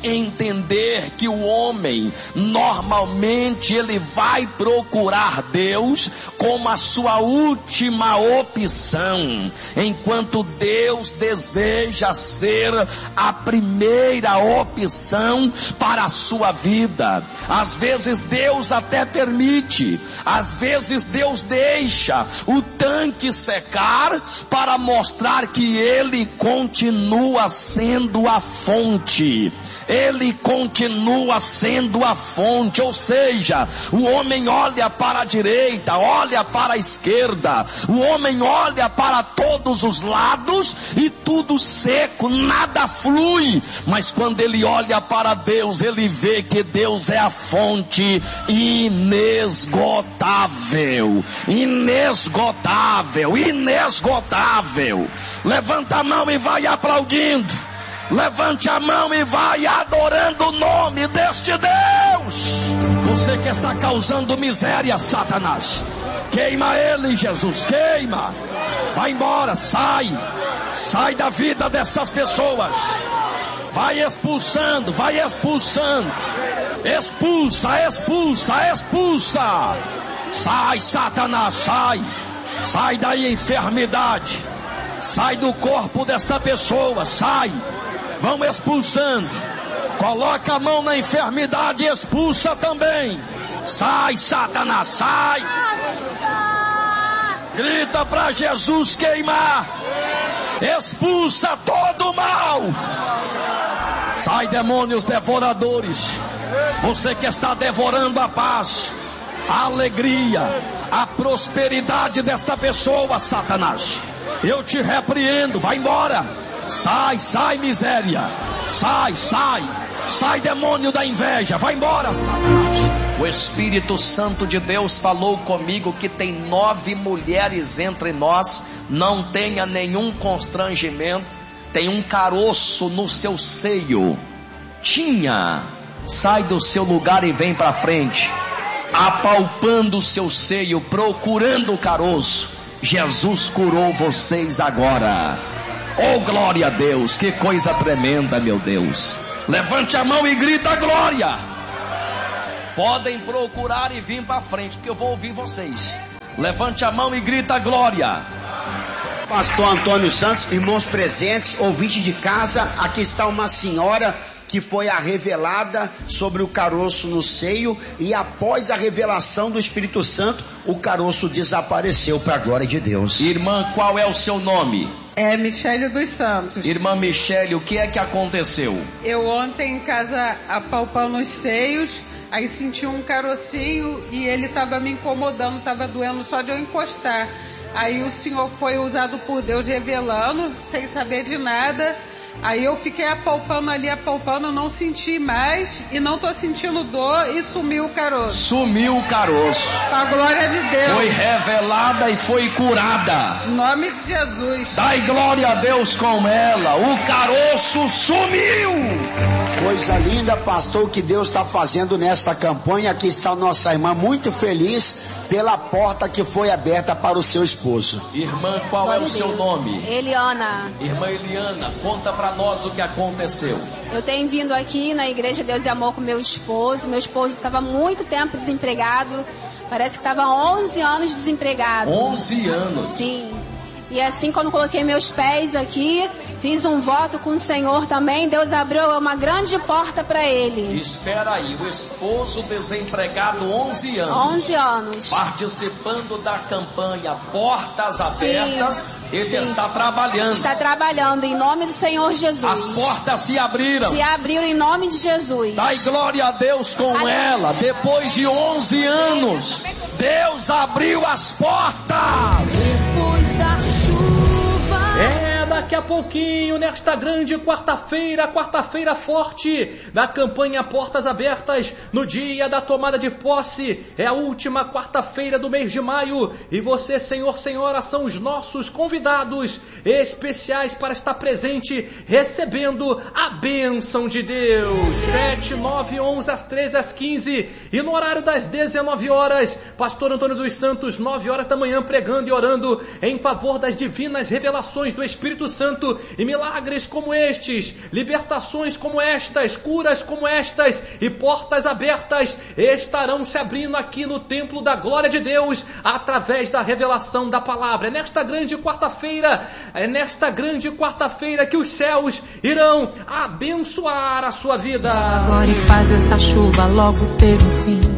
entender que o homem, normalmente, ele vai procurar Deus como a sua última opção, enquanto Deus deseja ser a primeira opção para a sua vida. Às vezes Deus até permite, às vezes Deus deixa o tanque secar para mostrar que Ele continua sendo a fonte. Ele continua sendo a fonte, ou seja, o homem olha para a direita, olha para a esquerda, o homem olha para todos os lados e tudo seco, nada flui, mas quando ele olha para Deus, ele vê que Deus é a fonte inesgotável, inesgotável, inesgotável. Levanta a mão e vai aplaudindo. Levante a mão e vai adorando o nome deste Deus. Você que está causando miséria, Satanás, queima ele, Jesus, queima. Vai embora, sai da vida dessas pessoas. Vai expulsando, expulsa, expulsa, expulsa. Sai, Satanás, sai daí, enfermidade. Sai do corpo desta pessoa, sai. Vão expulsando. Coloca a mão na enfermidade e expulsa também. Sai, Satanás, sai. Grita para Jesus queimar. Expulsa todo o mal. Sai, demônios devoradores. Você que está devorando a paz, a alegria, a prosperidade desta pessoa, Satanás, eu te repreendo, vai embora. Sai, miséria. Sai, demônio da inveja, vai embora, Satanás. O Espírito Santo de Deus falou comigo que tem 9 mulheres entre nós. Não tenha nenhum constrangimento. Tem um caroço no seu seio. Sai do seu lugar e vem para frente, apalpando o seu seio, procurando o caroço. Jesus curou vocês agora. Oh, glória a Deus, que coisa tremenda, meu Deus. Levante a mão e grita glória. Podem procurar e vir para frente, porque eu vou ouvir vocês. Levante a mão e grita glória. Pastor Antônio Santos, irmãos presentes, ouvinte de casa, aqui está uma senhora que foi a revelada sobre o caroço no seio, e após a revelação do Espírito Santo, o caroço desapareceu para a glória de Deus. Irmã, qual é o seu nome? É Michele dos Santos. Irmã Michele, o que é que aconteceu? Eu ontem em casa apalpando os seios, aí senti um carocinho e ele estava me incomodando, estava doendo só de eu encostar. Aí o Senhor foi usado por Deus revelando, sem saber de nada. Aí eu fiquei apalpando, não senti mais e não tô sentindo dor e sumiu o caroço. Sumiu o caroço. Com a glória de Deus. Foi revelada e foi curada. Em nome de Jesus. Dai glória a Deus com ela. O caroço sumiu. Coisa linda, pastor, o que Deus está fazendo nessa campanha. Aqui está a nossa irmã muito feliz pela porta que foi aberta para o seu esposo. Irmã, qual é o seu nome? Eliana. Irmã Eliana, conta para nós o que aconteceu. Eu tenho vindo aqui na Igreja Deus e Amor com meu esposo. Meu esposo estava muito tempo desempregado. Parece que estava 11 anos desempregado. 11 anos? Sim. E assim, quando coloquei meus pés aqui, fiz um voto com o Senhor também, Deus abriu uma grande porta para ele. Espera aí, o esposo desempregado 11 anos. 11 anos. Participando da campanha Portas Abertas, sim, ele está trabalhando. Está trabalhando em nome do Senhor Jesus. As portas se abriram. Se abriram em nome de Jesus. Dai glória a Deus com ela. Depois de 11 anos, Deus abriu as portas. Depois da chuva. Daqui a pouquinho, nesta grande quarta-feira forte, na campanha Portas Abertas, no dia da tomada de posse, é a última quarta-feira do mês de maio, e você, senhor, senhora, são os nossos convidados especiais para estar presente, recebendo a bênção de Deus. 7, 9, 11, às 13, às 15, e no horário das 19 horas, pastor Antônio dos Santos, 9 horas da manhã, pregando e orando em favor das divinas revelações do Espírito Santo, e milagres como estes, libertações como estas, curas como estas e portas abertas estarão se abrindo aqui no templo da glória de Deus através da revelação da palavra. É nesta grande quarta-feira que os céus irão abençoar a sua vida. Agora e faz essa chuva logo ter um fim.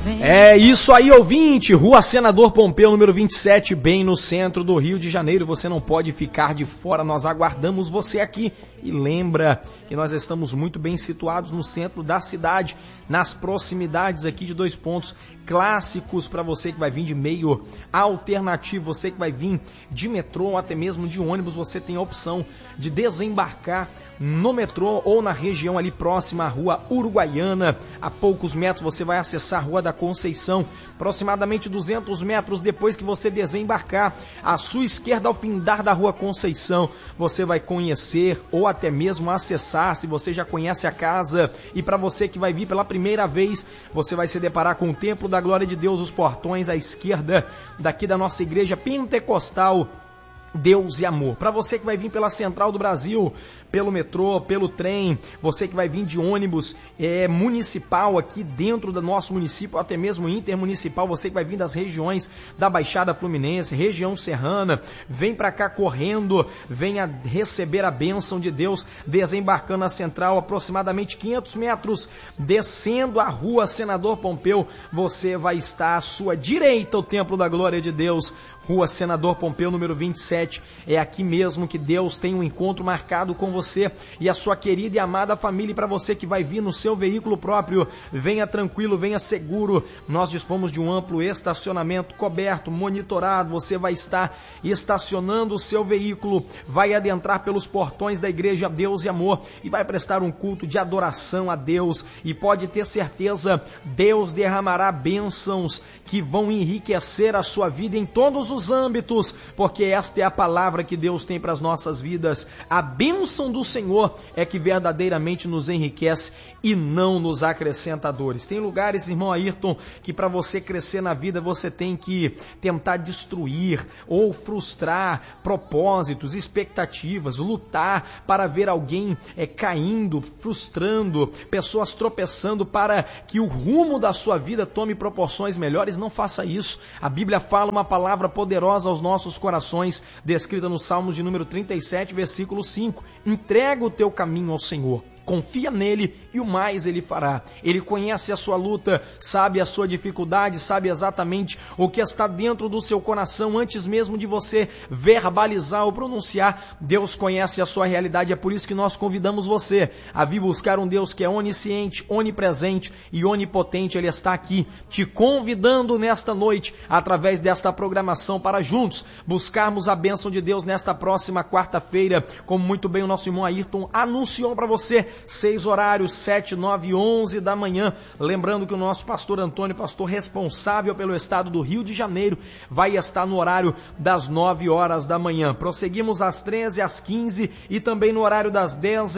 É isso aí, ouvinte, Rua Senador Pompeu, número 27, bem no centro do Rio de Janeiro. Você não pode ficar de fora, nós aguardamos você aqui. E lembra que nós estamos muito bem situados no centro da cidade, nas proximidades aqui de 2 pontos clássicos para você que vai vir de meio alternativo, você que vai vir de metrô ou até mesmo de ônibus. Você tem a opção de desembarcar no metrô ou na região ali próxima à Rua Uruguaiana. A poucos metros você vai acessar a Rua da Conceição, aproximadamente 200 metros depois que você desembarcar. À sua esquerda, ao findar da Rua Conceição, você vai conhecer ou até mesmo acessar, se você já conhece a casa, e para você que vai vir pela primeira vez, você vai se deparar com o Templo da Glória de Deus, os portões à esquerda daqui da nossa igreja pentecostal Deus e Amor. Para você que vai vir pela Central do Brasil, pelo metrô, pelo trem, você que vai vir de ônibus municipal aqui dentro do nosso município, até mesmo intermunicipal, você que vai vir das regiões da Baixada Fluminense, região serrana, vem para cá correndo, venha receber a bênção de Deus, desembarcando na Central, aproximadamente 500 metros, descendo a Rua Senador Pompeu, você vai estar à sua direita, o Templo da Glória de Deus, Rua Senador Pompeu, número 27, é aqui mesmo que Deus tem um encontro marcado com você e a sua querida e amada família. E para você que vai vir no seu veículo próprio, venha tranquilo, venha seguro. Nós dispomos de um amplo estacionamento coberto, monitorado. Você vai estar estacionando o seu veículo, vai adentrar pelos portões da Igreja Deus e Amor e vai prestar um culto de adoração a Deus. E pode ter certeza, Deus derramará bênçãos que vão enriquecer a sua vida em todos os âmbitos, porque esta é a palavra que Deus tem para as nossas vidas. A bênção do Senhor é que verdadeiramente nos enriquece e não nos acrescenta dores. Tem lugares, irmão Ayrton, que para você crescer na vida você tem que tentar destruir ou frustrar propósitos, expectativas, lutar para ver alguém caindo, frustrando, pessoas tropeçando para que o rumo da sua vida tome proporções melhores. Não faça isso. A Bíblia fala uma palavra poderosa aos nossos corações, descrita no Salmos de número 37, versículo 5. Entrega o teu caminho ao Senhor, confia nele e o mais ele fará. Ele conhece a sua luta, sabe a sua dificuldade, sabe exatamente o que está dentro do seu coração antes mesmo de você verbalizar ou pronunciar. Deus conhece a sua realidade, é por isso que nós convidamos você a vir buscar um Deus que é onisciente, onipresente e onipotente. Ele está aqui te convidando nesta noite, através desta programação, para juntos buscarmos a bênção de Deus nesta próxima quarta-feira, como muito bem o nosso irmão Ayrton anunciou para você. 6 horários, 7, 9 e 11 da manhã. Lembrando que o nosso pastor Antônio, pastor responsável pelo estado do Rio de Janeiro, vai estar no horário das 9 horas da manhã. Prosseguimos às 13, às 15 e também no horário das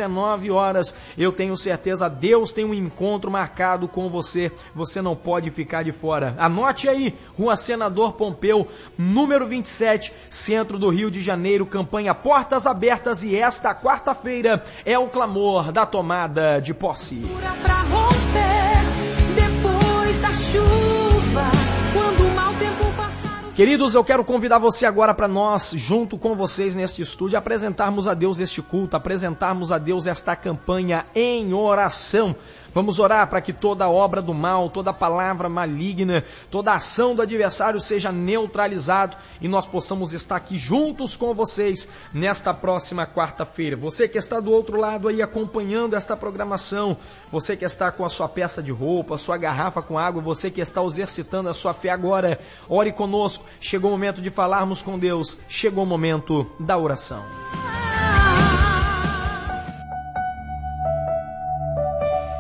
19 horas. Eu tenho certeza, Deus tem um encontro marcado com você. Você não pode ficar de fora. Anote aí, Rua Senador Pompeu, número 27, centro do Rio de Janeiro, campanha Portas Abertas, e esta quarta-feira é o clamor da tomada de posse. Pra romper depois da chuva, quando o mau tempo passar. Queridos, eu quero convidar você agora para nós, junto com vocês neste estúdio, apresentarmos a Deus este culto, apresentarmos a Deus esta campanha em oração. Vamos orar para que toda obra do mal, toda palavra maligna, toda ação do adversário seja neutralizado e nós possamos estar aqui juntos com vocês nesta próxima quarta-feira. Você que está do outro lado aí acompanhando esta programação, você que está com a sua peça de roupa, sua garrafa com água, você que está exercitando a sua fé agora, ore conosco. Chegou o momento de falarmos com Deus, chegou o momento da oração.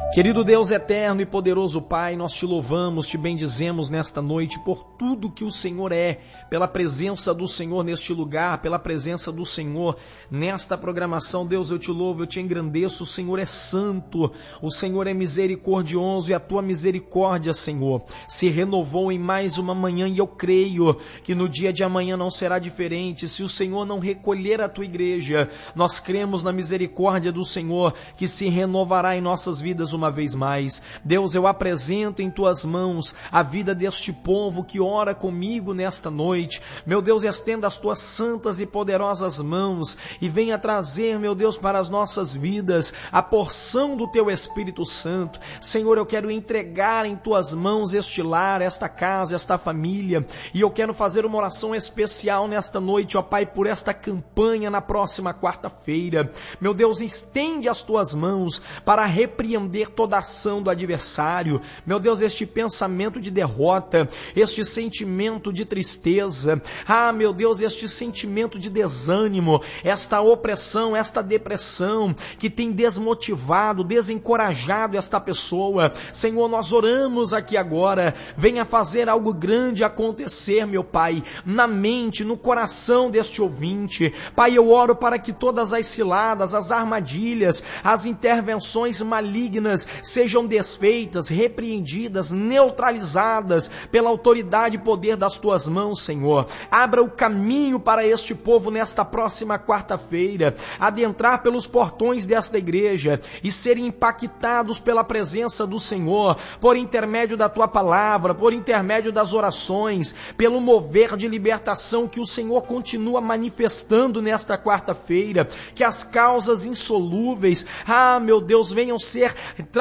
Querido Deus eterno e poderoso Pai, nós te louvamos, te bendizemos nesta noite por tudo que o Senhor é, pela presença do Senhor neste lugar, pela presença do Senhor nesta programação. Deus, eu te louvo, eu te engrandeço, o Senhor é santo, o Senhor é misericordioso e a tua misericórdia, Senhor, se renovou em mais uma manhã e eu creio que no dia de amanhã não será diferente. Se o Senhor não recolher a tua igreja, nós cremos na misericórdia do Senhor que se renovará em nossas vidas uma vez mais. Deus, eu apresento em tuas mãos a vida deste povo que ora comigo nesta noite. Meu Deus, estenda as tuas santas e poderosas mãos e venha trazer, meu Deus, para as nossas vidas a porção do teu Espírito Santo. Senhor, eu quero entregar em tuas mãos este lar, esta casa, esta família, e eu quero fazer uma oração especial nesta noite, ó Pai, por esta campanha na próxima quarta-feira. Meu Deus, estende as tuas mãos para repreender toda a ação do adversário. Meu Deus, este pensamento de derrota, este sentimento de tristeza, meu Deus, este sentimento de desânimo, esta opressão, esta depressão que tem desmotivado, desencorajado esta pessoa. Senhor, nós oramos aqui agora, venha fazer algo grande acontecer, meu Pai, na mente, no coração deste ouvinte. Pai, eu oro para que todas as ciladas, as armadilhas, as intervenções malignas sejam desfeitas, repreendidas, neutralizadas pela autoridade e poder das tuas mãos, Senhor. Abra o caminho para este povo nesta próxima quarta-feira, adentrar pelos portões desta igreja e serem impactados pela presença do Senhor, por intermédio da tua palavra, por intermédio das orações, pelo mover de libertação que o Senhor continua manifestando nesta quarta-feira, que as causas insolúveis, meu Deus, venham ser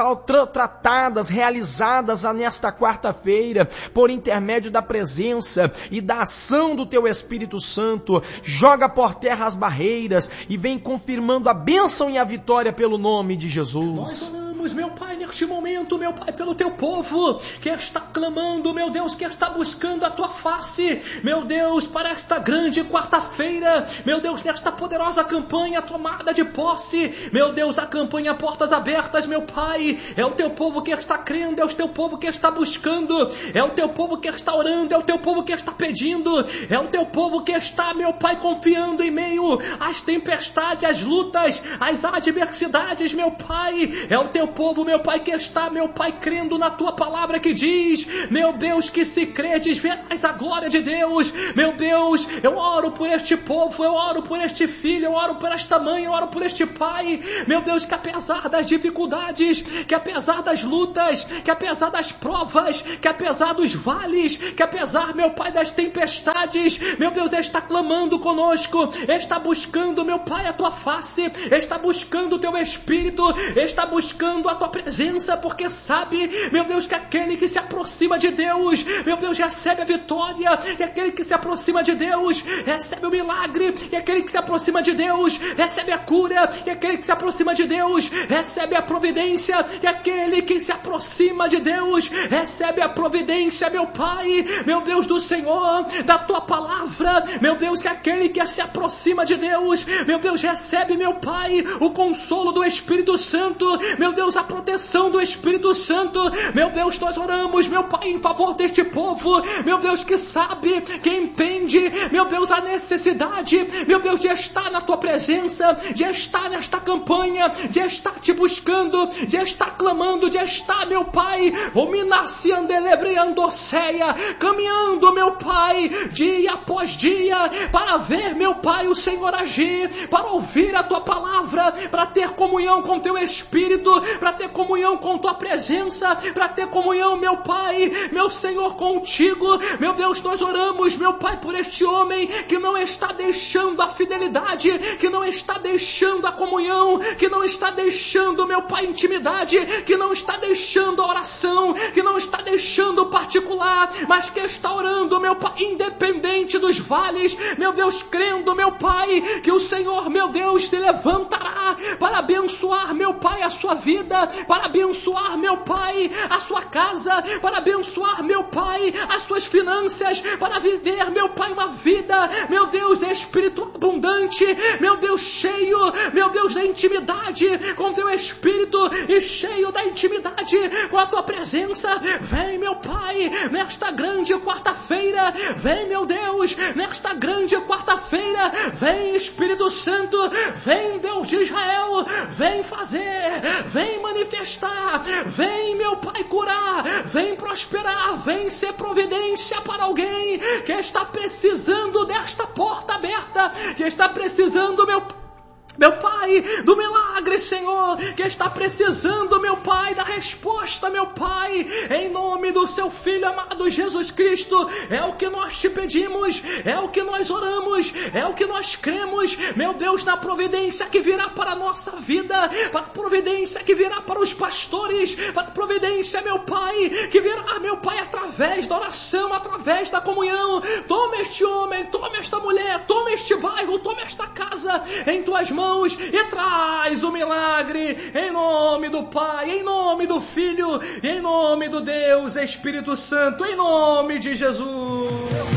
tratadas, realizadas nesta quarta-feira, por intermédio da presença e da ação do teu Espírito Santo. Joga por terra as barreiras e vem confirmando a bênção e a vitória pelo nome de Jesus. Meu Pai, neste momento, meu Pai, pelo teu povo que está clamando, meu Deus, que está buscando a tua face, meu Deus, para esta grande quarta-feira, meu Deus, nesta poderosa campanha tomada de posse, meu Deus, a campanha Portas Abertas, meu Pai, é o teu povo que está crendo, é o teu povo que está buscando, é o teu povo que está orando, é o teu povo que está pedindo, é o teu povo que está, meu Pai, confiando em meio às tempestades, às lutas, às adversidades, meu Pai, é o teu povo, meu Pai, que está, meu Pai, crendo na tua palavra que diz, meu Deus, que se credes, verás a glória de Deus. Meu Deus, eu oro por este povo, eu oro por este filho, eu oro por esta mãe, eu oro por este pai, meu Deus, que apesar das dificuldades, que apesar das lutas, que apesar das provas, que apesar dos vales, que apesar, meu Pai, das tempestades, meu Deus, está clamando conosco, está buscando, meu Pai, a tua face, está buscando o teu Espírito, está buscando a tua presença, porque sabe, meu Deus, que aquele que se aproxima de Deus, meu Deus, recebe a vitória, e aquele que se aproxima de Deus recebe o milagre, e aquele que se aproxima de Deus recebe a cura, e aquele que se aproxima de Deus recebe a providência, e aquele que se aproxima de Deus recebe a providência, meu Pai, meu Deus do Senhor, da tua palavra, meu Deus, que aquele que se aproxima de Deus, meu Deus, recebe, meu Pai, o consolo do Espírito Santo, meu Deus, a proteção do Espírito Santo. Meu Deus, nós oramos, meu Pai, em favor deste povo, meu Deus, que sabe, que entende, meu Deus, a necessidade, meu Deus, de estar na tua presença, de estar nesta campanha, de estar te buscando, de estar clamando, de estar, meu Pai, caminhando, meu Pai, dia após dia, para ver, meu Pai, o Senhor agir, para ouvir a tua palavra, para ter comunhão com teu Espírito, para ter comunhão com tua presença, para ter comunhão, meu Pai, meu Senhor, contigo. Meu Deus, nós oramos, meu Pai, por este homem que não está deixando a fidelidade, que não está deixando a comunhão, que não está deixando, meu Pai, intimidade, que não está deixando a oração, que não está deixando o particular, mas que está orando, meu Pai, independente dos vales, meu Deus, crendo, meu Pai, que o Senhor, meu Deus, se levantará para abençoar, meu Pai, a sua vida, vida, para abençoar, meu Pai, a sua casa, para abençoar, meu Pai, as suas finanças, para viver, meu Pai, uma vida, meu Deus, espiritual abundante, meu Deus, cheio, meu Deus, da intimidade com teu Espírito e cheio da intimidade com a tua presença. Vem, meu Pai, nesta grande quarta-feira, vem, meu Deus, nesta grande quarta-feira, vem, Espírito Santo, vem, Deus de Israel, vem fazer, vem manifestar, vem, meu Pai, curar, vem prosperar, vem ser providência para alguém que está precisando desta porta aberta, que está precisando, meu Pai, do milagre, Senhor, que está precisando, meu Pai, da resposta, meu Pai, em nome do seu Filho amado Jesus Cristo. É o que nós te pedimos, é o que nós oramos, é o que nós cremos, meu Deus, na providência que virá para a nossa vida, para a providência que virá para os pastores, para a providência, meu Pai, que virá, meu Pai, através da oração, através da comunhão. Toma este homem, toma esta mulher, toma este bairro, toma esta casa em tuas mãos e traz o milagre, em nome do Pai, em nome do Filho, em nome do Deus Espírito Santo, em nome de Jesus.